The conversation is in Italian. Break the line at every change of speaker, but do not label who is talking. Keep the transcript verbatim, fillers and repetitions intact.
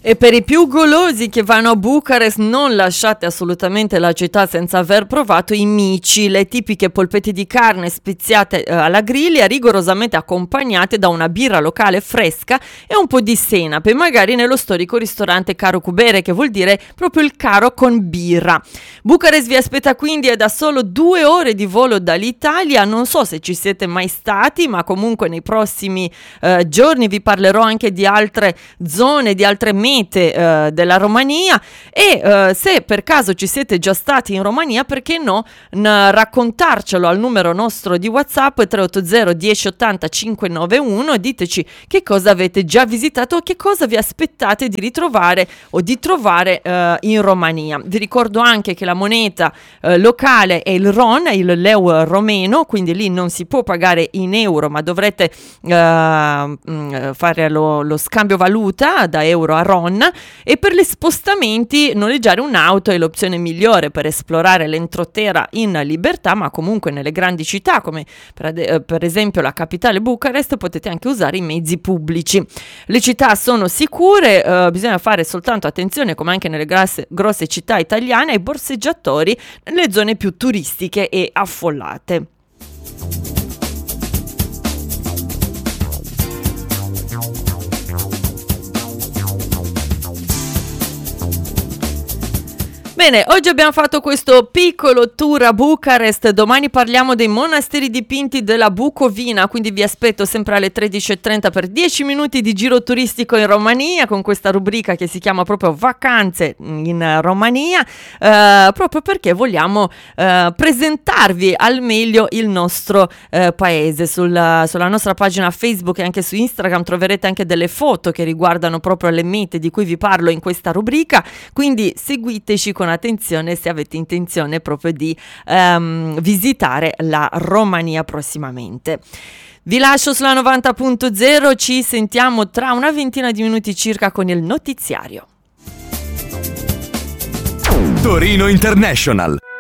E per i più golosi che vanno a Bucarest, non lasciate assolutamente la città senza aver provato i mici, le tipiche polpette di carne speziate eh, alla griglia, rigorosamente accompagnate da una birra locale fresca e un po' di senape, magari nello storico ristorante Caro Cubere, che vuol dire proprio il caro con birra. Bucarest vi aspetta quindi, è da solo due ore di volo dall'Italia. Non so se ci siete mai stati, ma comunque nei prossimi eh, giorni vi parlerò anche di altre zone, di altre mete Uh, della Romania, e uh, se per caso ci siete già stati in Romania, perché no n- raccontarcelo al numero nostro di WhatsApp tre otto zero dieci ottanta cinquecentonovantuno, e diteci che cosa avete già visitato o che cosa vi aspettate di ritrovare o di trovare uh, in Romania. Vi ricordo anche che la moneta uh, locale è il RON, il leu romeno, quindi lì non si può pagare in euro, ma dovrete uh, mh, fare lo, lo scambio valuta da euro a RON. E per gli spostamenti noleggiare un'auto è l'opzione migliore per esplorare l'entroterra in libertà, ma comunque nelle grandi città come per, ad- per esempio la capitale Bucarest potete anche usare i mezzi pubblici. Le città sono sicure, eh, bisogna fare soltanto attenzione, come anche nelle grosse, grosse città italiane, ai borseggiatori nelle zone più turistiche e affollate. Bene, oggi abbiamo fatto questo piccolo tour a Bucarest, domani parliamo dei monasteri dipinti della Bucovina, quindi vi aspetto sempre alle tredici e trenta per dieci minuti di giro turistico in Romania, con questa rubrica che si chiama proprio Vacanze in Romania, eh, proprio perché vogliamo eh, presentarvi al meglio il nostro eh, paese. Sulla, sulla nostra pagina Facebook e anche su Instagram troverete anche delle foto che riguardano proprio le mete di cui vi parlo in questa rubrica, quindi seguiteci con attenzione se avete intenzione proprio di um, visitare la Romania prossimamente. Vi lascio sulla novanta punto zero, ci sentiamo tra una ventina di minuti circa con il notiziario.
Torino International.